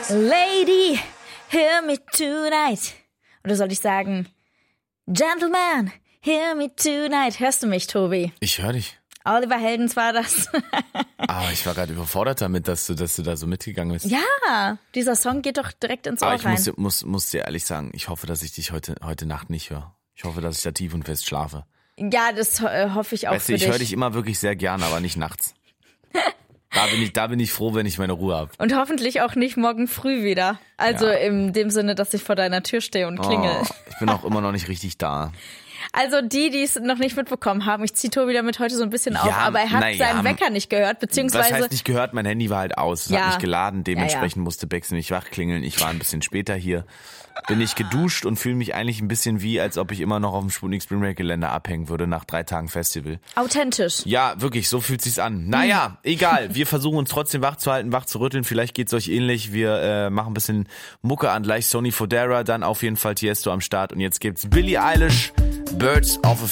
Lady, hear me tonight. Oder soll ich sagen, Gentleman, hear me tonight. Hörst du mich, Tobi? Ich höre dich. Oliver Heldens war das. Aber ich war gerade überfordert damit, dass du da so mitgegangen bist. Ja, dieser Song geht doch direkt ins Ohr rein. Aber ich muss dir ehrlich sagen, ich hoffe, dass ich dich heute Nacht nicht höre. Ich hoffe, dass ich da tief und fest schlafe. Ja, das hoffe ich auch weißt für dich. dich. Ich höre dich immer wirklich sehr gern, aber nicht nachts. Da bin ich froh, wenn ich meine Ruhe habe. Und hoffentlich auch nicht morgen früh wieder. Also in dem Sinne, dass ich vor deiner Tür stehe und klingel. Ich bin auch immer noch nicht richtig da. Also die es noch nicht mitbekommen haben, ich ziehe Tobi damit heute so ein bisschen auf, aber er hat seinen Wecker nicht gehört, beziehungsweise... Was heißt nicht gehört? Mein Handy war halt aus, es hat nicht geladen, dementsprechend musste Bex mich wachklingeln. Ich war ein bisschen später hier, bin ich geduscht und fühle mich eigentlich ein bisschen wie, als ob ich immer noch auf dem Sputnik Spring Break Gelände abhängen würde nach 3 Tagen Festival. Authentisch. Ja, wirklich, so fühlt sich's an. Naja, egal, wir versuchen uns trotzdem wach zu halten, wach zu rütteln, vielleicht geht's euch ähnlich. Wir machen ein bisschen Mucke an, gleich Sony Fodera, dann auf jeden Fall Tiesto am Start und jetzt gibt's Billie Eilish, Birds of a